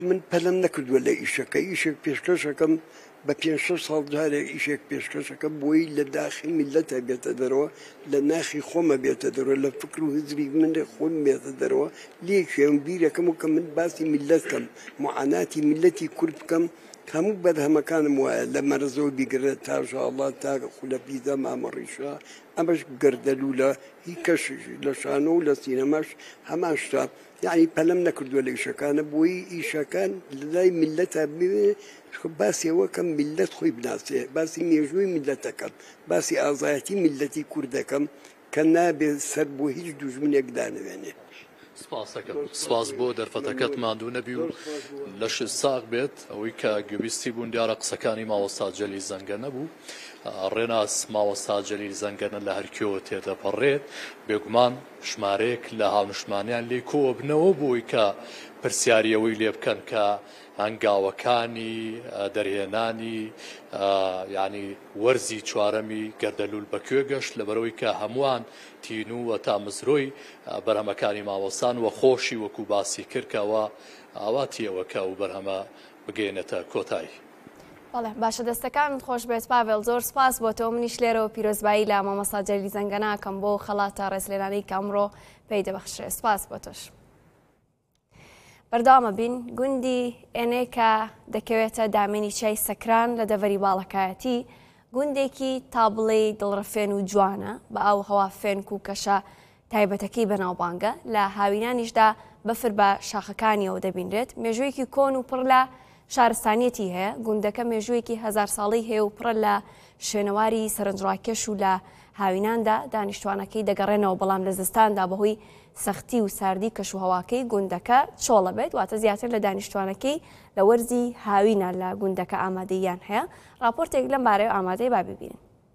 من پەلەم نەکردووە لە ئیشەکە ئیشێک پێشکەشەکەم بە 5-6 ساڵ جارێ ئیشێک پێشکەشەکە بۆی لە داخی میلەتە بێتە دەرەوە لە ناخی خۆمە بێتە دەرەوە لە فکر و هزری من خۆم بێتە دەرەوە لێ شێم بیرەکەم و کە من باسی میلەت کەم معاناتی میلەتی کورد بکەم هەموو بەرهەمەکانم وایە لە مەرزەوە بیگرێت تا ژاڵات تا خولەپیزە مامەڕیشە ئەمەش گەردەلوولە هیچ کەش لە شانۆ و لە سینەماش هەمان شتا یعنی پەلەم نەکردووە لە ئیشەکانە بۆی ئیشەکان لای میلەتە بوێ باسی ئەوە کەم میلەت خۆی بناسێ باسی مێژووی میلەتەکەم باسی ئازایەتی میلەتی کوردەکەم کە نابێت سەر بۆ هیچ دوژمنێک دانەوێنێ. سپاس بۆ دەرفەتەکەت ماندوو نەبی و لەش ساغ بێت ئەوەی کە گوێبیستی بوون دیارە قسەکانی ماوەستا جەلی زەنگە نەبوو ڕێناس ماوەستا جەلی زەنگەنە لە هەرکیەوە تێدەپەڕێت بێگومان ژمارەیەک لە هاونشمانیان لێ کۆبنەوە بۆی کە پرسیاریەوەی لێ بکەن کە هەنگاوەکانی دەرهێنانی ینی وەرزی چوارەمی گەردەلوول بەکوێ گەشت لەبەرەوەی کە هەمووان تین و تا مزرۆی بەرهەمەکانی ماوەستان وە خۆشی وەکو باسی کردکەوە ئاواتیەوە کە و بەرهەمە بگەێنێتە کۆتایی. بەڵێ باشە دەستەکان خۆش بێت پاڤێڵ زۆر سپاس بۆ تۆ منیش لێرەوە پیرۆزبایی لە مامۆستا جەلی زەنگە ناکەم بۆ خەڵاتە ڕێزلێنانەی کە ئەمڕۆ پێی دەبەخشێ سپاس بۆ تۆش. بەردەوامە بین گوندی ئێنێکە دەکەوێتە دامێنی چای سەکران لە دەڤەری باڵەکایەتی گوندێکی تا بڵێ دڵڕەفێن و جوانە بە ئاو هەوا فێنک و کەشە تایبەتەکەی بەناوبانگە لە هاوینانیشدا بەفر بە شاخەکانیەوە دەبینرێت مێژوویەکی کۆن و پڕ لە شارستانیەتی هەیە گوندەکە مێژوویەکی 1000 ساڵی هەیە و پڕە لە شوێنەواری سەرنجڕاکێش و لە هاویناندا دانیشتوانەکەی دەگەڕێنەوە بەڵام لە زستاندا بەهۆی سەختی و ساردی کەشوهەواکەی گوندەکە چۆڵە بێت واتە زیاتر لە دانیشتوانەکەی لە وەرزی هاوینە لە گوندەکە ئامادەیان هەیە راپۆرتێک لەم بارەیە ئامادەی با ببینن.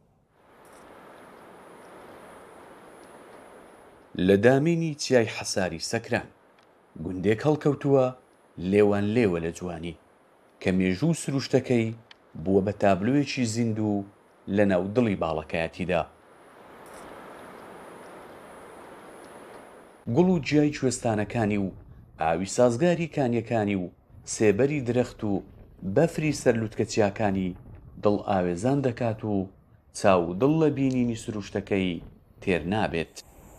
لە دامێنی چیای حەساری سەکران گوندێک هەڵکەوتووە لێوان لێوە لە جوانی کە مێژوو سروشتەکەی بووە بە تابلوێکی زیند و لە ناو دڵی باڵەکایەتیدا. گوڵ و جیای کوێستانەکانی و ئاوی سازگاری کانیەکانی و سێبەری درەخت و بەفری سەرلووتکە چیاکانی دڵ ئاوێزان دەکات و چاو دڵ لە بینینی سروشتەکەی تێر نابێت.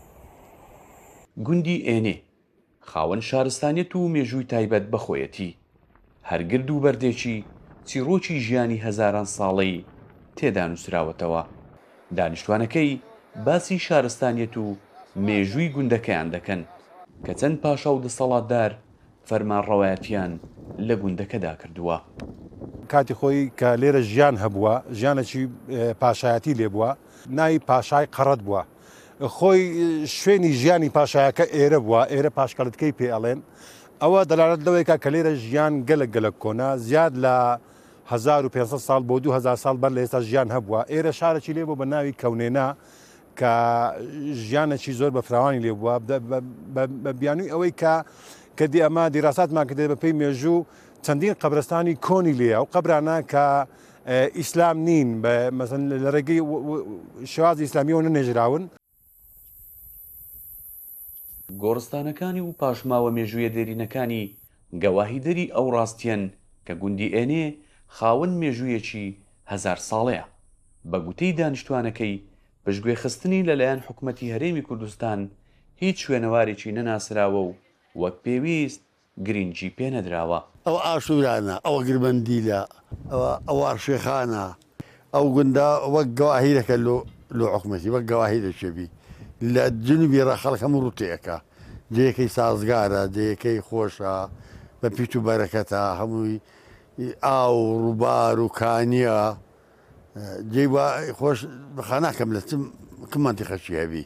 گوندی ئێنێ خاوەن شارستانیەت و مێژووی تایبەت بەخۆیەتی هەرگرد و بەردێکی چیرۆکی ژیانی هەزاران ساڵەی تێدا نووسراوەتەوە. دانیشتوانەکەی باسی شارستانیەت و مێژووی گوندەکەیان دەکەن کە چەند پاشا و دەسەڵاتدار فەرمانڕەوایەتیان لە گوندەکەدا کردووە. کاتی خۆی کە لێرە ژیان هەبووە ژیانێکی پاشایەتی لێبووە ناوی پاشای قەڕەت بووە خۆی شوێنی ژیانی پاشایەکە ئێرە بووە ئێرە پاشکەڵتکەی پێ ئەڵێن ئەوە دەلالەت لەوەیە کە لێرە ژیان گەلک گەلک کۆنا زیاد لە 1500 ساڵ بۆ 2000 ساڵ بەر لە ئێستا ژیان هەبووە ئێرە شارێکی لێ بوو بە ناوی کەونێنا کە ژیانێکی زۆر بە فراوانی لێ بووە بە بیانووی ئەوەی کە دی ئەمە دیراساتمان کردێت بە پێی مێژوو چەندین قەبرستانی کۆنی لێە و قەبرانە کە ئیسلام نین مەسەن لە ڕێگەی شێوازی ئیسلامیەوە نەنێژراون. گۆڕستانەکانی و پاشماوە مێژوویە دێرینەکانی گەواهیدەری ئەو ڕاستیەن کە گوندی ئێنێ خاوەن مێژوویەکی 1000 ساڵەیە بە گوتەی دانیشتوانەکەی پشتگوێ خستنی لەلایەن حکومەتی هەرێمی کوردستان هیچ شوێنەوارێکی نەناسراوە و وەک پێویست گرنگی پێ نەدراوە. ئەو ئاشورانە ئەوە گربەندیلە ئەو ئارشێخانە ئەو گوندا وەک گەواهیرەکە لۆ حکومەتی وەک گەواهی دەچێبی لە جنوبی ڕەخەڵک هەموو ڕوتەیەەکە جەیەکەی سازگارە جەیەکەی خۆشە بە پیت و بەرەکەتە هەمووی ئاو ڕووبار و کانیە جێ خۆش بەخاناکەم لە کمانتی خەچی هەبی.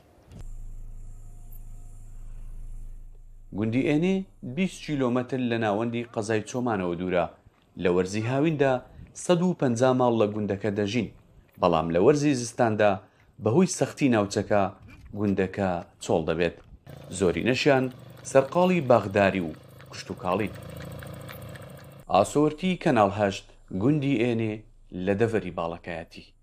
گوندی ئێنێ 20 کیلۆمەتر لە ناوەندی قەزای چۆمانەوە دوورە لە وەرزی هاویندا 150 ماڵ لە گوندەکە دەژین بەڵام لە وەرزی زستاندا بەهۆی سەختی ناوچەکە گوندەکە چۆڵ دەبێت زۆری نەشیان سەرقاڵی باغداری و کشتتوکاڵی. ئاسۆرتی کەناڵ هەشت گوندی ئێنێ لە دەڤەری باڵەکایەتی.